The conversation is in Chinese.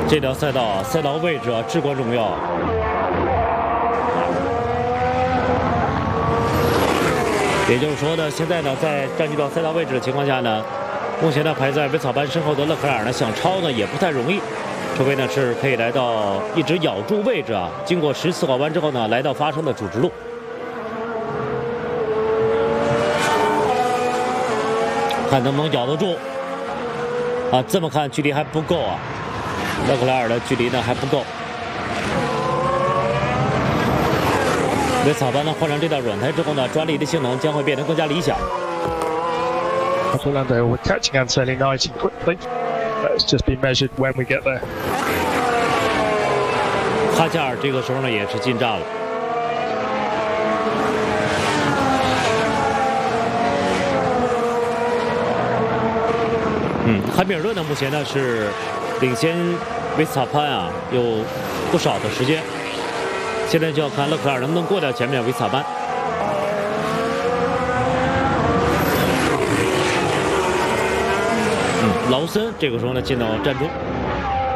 这条赛道位置啊至关重要。也就是说呢，现在呢，在占据到赛道位置的情况下呢，目前呢排在维草班身后的勒克莱尔呢想超呢也不太容易，除非呢是可以来到一直咬住位置啊，经过14个弯之后呢，来到发生的主直路。看能不能咬得住啊？这么看距离还不够啊，勒克莱尔的距离呢还不够。维草班呢换上这道软胎之后呢，抓力的性能将会变得更加理想。 Lando, we're catching Antonelli nice and quickly. Let's just be measured when we get there. 哈加尔这个时候呢也是进站了。汉密尔顿呢目前呢是领先维斯塔潘啊有不少的时间。现在就要看勒克莱尔能不能过掉前面的维斯塔潘。劳森这个时候呢进到站中。